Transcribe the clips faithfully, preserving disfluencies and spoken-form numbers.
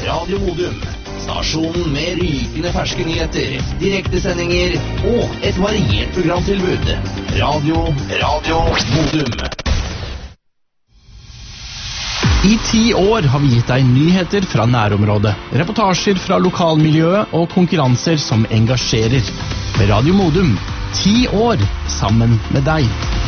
Radio Modum. Stasjonen med rykende ferske nyheter, direktesendinger og et variert programtilbud. Radio, Radio Modum. I ti år har vi gitt deg nyheter fra nærområdet, reportasjer fra lokalmiljøet og konkurranser som engasjerer. Radio Modum, ti år sammen med deg.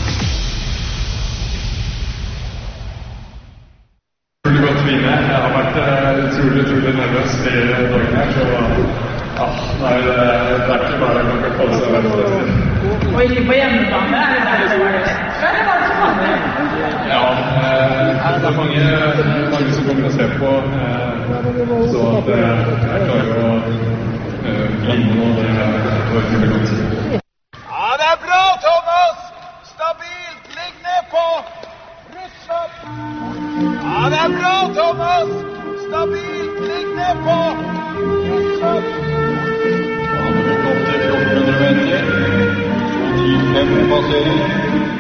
Utrolig godt å vinne. Jeg har vært uh, utrolig, utrolig nervøs flere dager her, så ja, det er, det er ikke bare å kan få seg verden. Og ikke på hjemmebane, er det der det var det? Eller var det så vanlig? Ja, uh, det er mange, mange som kommer og ser på, uh, så at uh, jeg klarer å uh, vinne noe, det var utrolig godt. Ja, det er bra, Thomas! Stabilt, ligg ned på! Ryss opp! Ja, det er bra, Thomas! Stabilt, ligg ned på! Ryss opp! Ja, det er opp til fjorten hundre meter. to ti fem passering.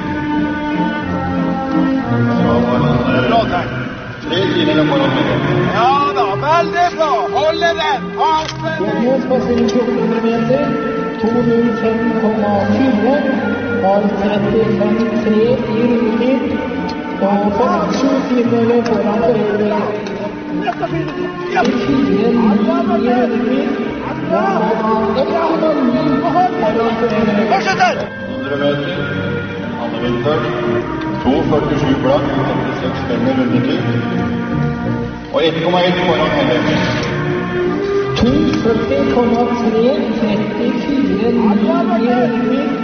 Ja, det er bra tegn. Tre tider foran meg. Ja da, veldig bra! Holde den! Avspenning! Passering fjorten hundre meter. to null fem komma fire. Har trettifem komma tre i rulletid. Og for sju timer foran foreldre. fire null i rulletid. Fortsetter! hundre meter. Anne Vinter. to førtisju blank. femtiseks fem i rulletid. Og ett komma ett foran Helene. to førti komma tre. trettifire null i rulletid.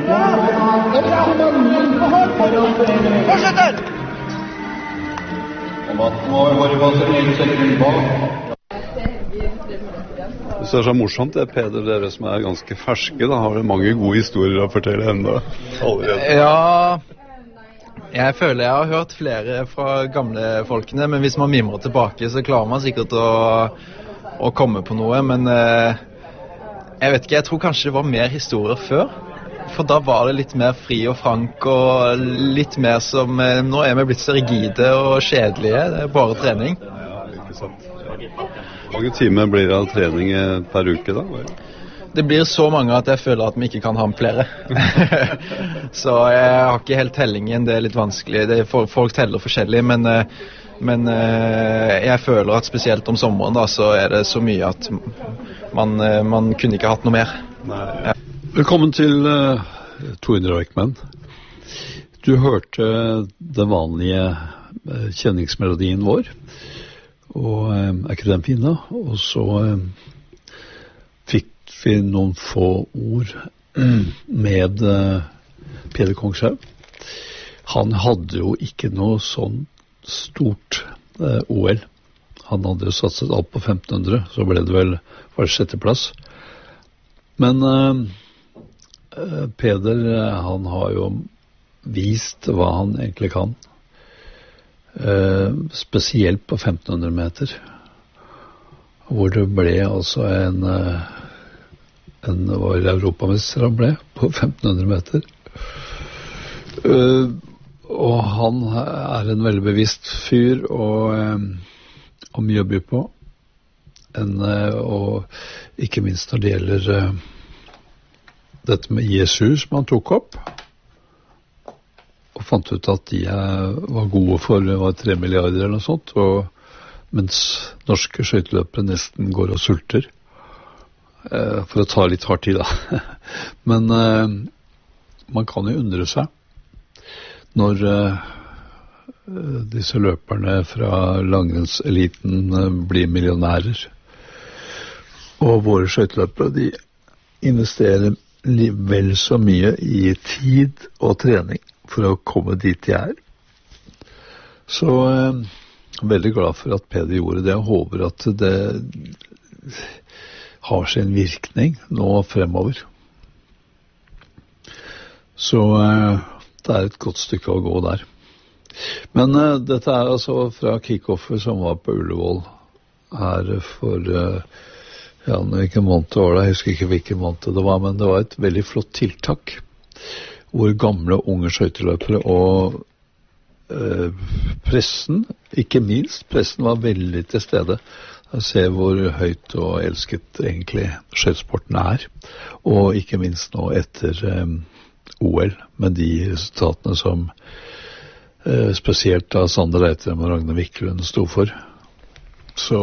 Fortsetter! Om atten år var det bare en sekund bak. Det er så morsomt det, Peder, dere som er ganske ferske, da har dere mange gode historier å fortelle enda allerede. Ja, jeg føler jeg har hørt flere fra gamle folkene, men hvis man mimrer tilbake så klarer man sikkert å, å komme på noe, men eh, jeg vet ikke, jeg tror kanskje det var mer historier før. For da var det litt mer fri og frank og litt mer som, nå er vi blitt så rigide og kjedelige, det er bare trening. Ja, ikke sant. Hvor mange timer blir det av trening per uke da? Det blir så mange at jeg føler at vi ikke kan ha med flere. Så jeg har ikke helt tellingen, det er litt vanskelig, det er, folk teller forskjellig, men, men jeg føler at spesielt om sommeren da, så er det så mye at man, man kunne ikke hatt noe mer. Nei. Ja. Velkommen til uh, Tor Indre Eikmann. Du hørte den vanlige uh, kjenningsmelodien vår, og uh, er ikke den fin da? Og så uh, fikk vi noen få ord med uh, Peder Kongshaug. Han hadde jo ikke noe sånn stort uh, O L. Han hadde jo satset alt på femten hundre, så ble det vel var det sjette plass. Men uh, Peder, han har jo vist hva han egentlig kan. Eh, spesielt på femten hundre meter. Hvor det ble altså en, en var europamester han ble på femten hundre meter. Eh, og han er en veldig bevisst fyr og, eh, og mye å by på. En, eh, og ikke minst når det gjelder eh, dette med I S U som han tok opp, og fant ut at de var gode for var tre milliarder eller noe sånt, og mens norske skøyteløpere nesten går og sulter, eh, for å ta litt hardt i da. Men eh, man kan jo undre seg når eh, disse løperne fra langrennseliten eh, blir millionærer, og våre skøyteløpere, de investerer vel så mye i tid og trening for å komme dit de er. Så jeg er veldig glad for at Peder gjorde det, og håper at det har sin virkning nå fremover. Så det er et godt stykke å gå der. Men dette er altså fra kickoffet som var på Ullevål her for ja, hvilken måned var det, jeg husker ikke hvilken måned det var, men det var et veldig flott tiltak, hvor gamle unge skøyteløpere og eh, pressen, ikke minst, pressen var veldig til stede. Jeg ser hvor høyt og elsket egentlig skøytesporten er, og ikke minst nå etter eh, O L, med de resultatene som eh, spesielt da Sander Reitrem og Ragnar Wiklund sto for. Så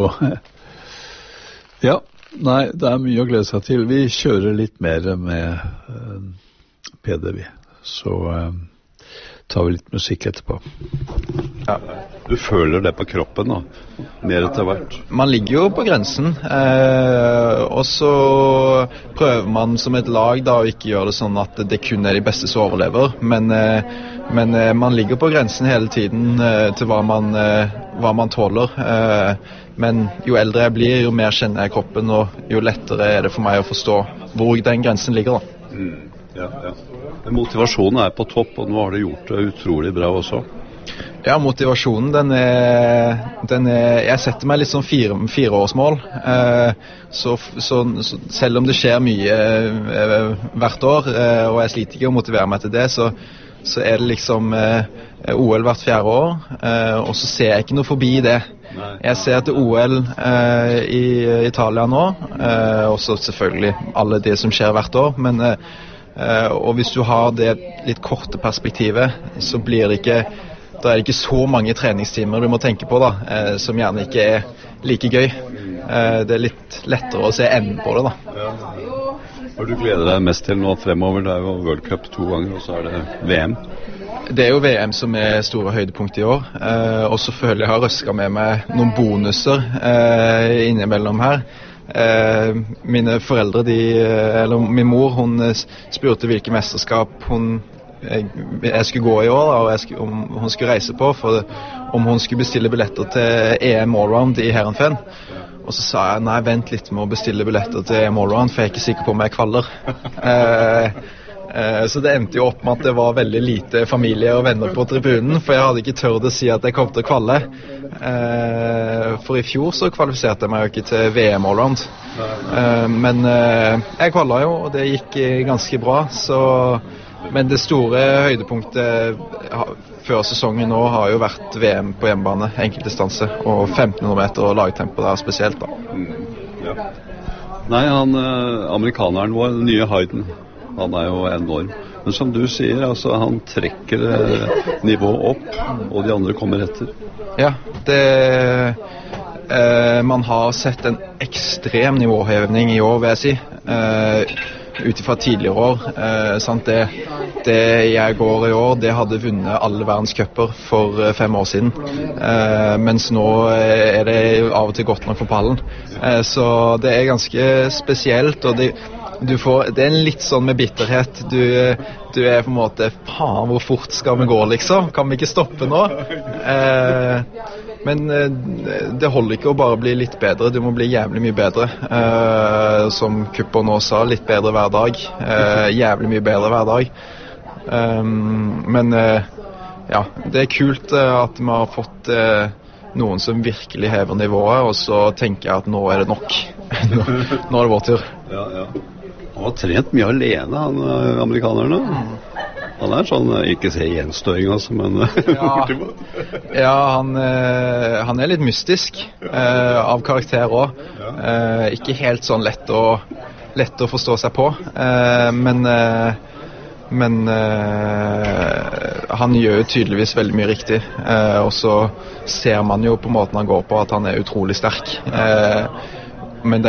ja, nei, det er mye å glede seg til. Vi kjører litt mer med eh, P D, vi. Så eh, tar vi litt musikk etterpå. Ja. Du føler det på kroppen da, mer etter hvert. Man ligger jo på grensen, eh, og så prøver man som et lag da å ikke gjøre det sånn at det kun er de beste som overlever, men, eh, men eh, man ligger på grensen hele tiden eh, til hva man, eh, hva man tåler. Eh, men jo eldre jeg blir, jo mer kjenner jeg kroppen, og jo lettere er det for meg å forstå hvor den grensen ligger da. Mm, ja, ja. Motivasjonen er på topp, og nå har du gjort det utrolig bra også. Ja, motivasjonen, den er, den er jeg setter meg litt sånn fire, fireårsmål, eh, så, så, så selv om det skjer mye eh, hvert år, eh, og jeg sliter ikke å motivere meg til det, så, så er det liksom eh, O L hvert fjerde år, eh, og så ser jeg ikke noe forbi det. Jeg ser til O L eh, i Italia nå, eh, også selvfølgelig alle det som skjer hvert år, men eh, og hvis du har det litt korte perspektivet, så blir det ikke da er det ikke så mange treningstimer du må tenke på da, eh, som gjerne ikke er like gøy. Eh, det er litt lettere å se enden på det da. Ja. Hva du gleder deg mest til nå fremover? Det er jo World Cup to ganger, og så er det V M. Det er jo V M som er store høydepunkt i år, eh, og så føler jeg har røsket med meg noen bonuser eh, innimellom her. Eh, mine foreldre, de, eller min mor, hun spurte hvilke mesterskap hun Jeg, jeg skulle gå i år da, og jeg skulle, om hun skulle reise på for om hun skulle bestille billetter til E M Allround i Heerenveen. Og så sa jeg nei, vent litt med å bestille billetter til E M Allround, for jeg er ikke sikker på om jeg kvaller. eh, eh, så det endte jo opp med at det var veldig lite familie og venner på tribunen, for jeg hadde ikke tørt å si at jeg kom til å kvalle. Eh, for i fjor så kvalifiserte jeg meg jo ikke til V M Allround. Eh, men eh, jeg kvallet jo, og det gikk ganske bra, så men det store høydepunktet før sesongen nå har jo vært V M på hjemmebane, enkeltdistanse, og femten hundre meter og lagtempo der spesielt da. Mm, ja. Nei, han, amerikaneren vår, den nye Hayden, han er jo enorm. Men som du sier, altså, han trekker nivået opp, og de andre kommer etter. Ja, det... Eh, man har sett en ekstrem nivåhevning i år, vil jeg si. Eh, utifra tidligere år, eh, sant? Det, det jeg går i år, det hadde vunnet alle verdenscuper for eh, fem år siden, eh, mens nå er det av og til godt nok for pallen, eh, så det er ganske spesielt, og det, du får, det er en litt sånn med bitterhet, du, du er på en måte, faen, hvor fort skal vi gå liksom, kan vi ikke stoppe nå? Eh, Men det holder ikke å bare bli litt bedre, du må bli jævlig mye bedre. Eh, som Kupper nå sa, litt bedre hver dag. Eh, jævlig mye bedre hver dag. Um, men eh, ja, det er kult eh, at vi har fått eh, noen som virkelig hever nivået, og så tenker jeg at nå er det nok. nå, nå er det vår tur. Ja, ja. Han har trent mye alene, han amerikanerne. Han er sånn, ikke se gjenstøring altså, men ja, ja han, eh, han er litt mystisk eh, av karakter også. Eh, ikke helt sånn lett å, lett å forstå seg på, eh, men, eh, men eh, han gjør jo tydeligvis veldig mye riktig, eh, og så ser man jo på måten han går på at han er utrolig sterk. Eh, men det